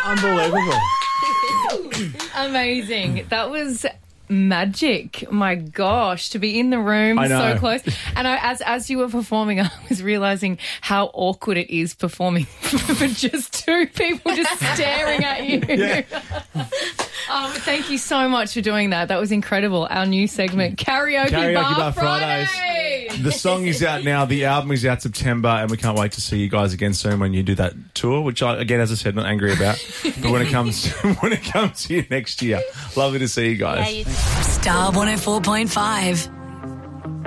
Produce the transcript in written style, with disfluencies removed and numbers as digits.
Unbelievable. Amazing. That was magic. My gosh, to be in the room so close. And as you were performing, I was realising how awkward it is performing for just two people just staring at you. Yeah. Thank you so much for doing that. That was incredible. Our new segment, Karaoke Bar Fridays. The song is out now. The album is out September, and we can't wait to see you guys again soon when you do that tour, which I, again, as I said, not angry about. But when it comes to you next year, lovely to see you guys. Star 104.5.